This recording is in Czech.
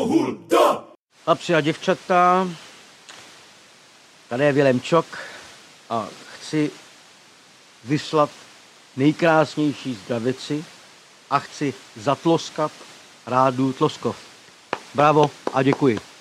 Chlapci a děvčata, tady je Vilém Čok a chci vyslat nejkrásnější zdravici a chci zatloskat rádu Tloskov. Bravo a děkuji.